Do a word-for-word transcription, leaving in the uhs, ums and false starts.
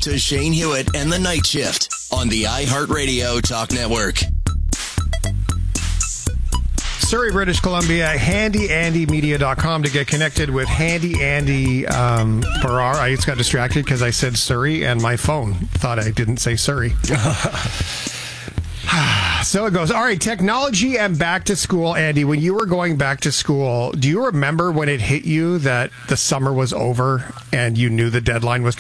to Shane Hewitt and the Night Shift on the iHeartRadio Talk Network. Surrey, British Columbia, handy andy media dot com to get connected with Handy Andy um, Barrar. I just got distracted because I said Surrey and my phone thought I didn't say Surrey. So it goes. All right, technology and back to school. Andy, when you were going back to school, do you remember when it hit you that the summer was over and you knew the deadline was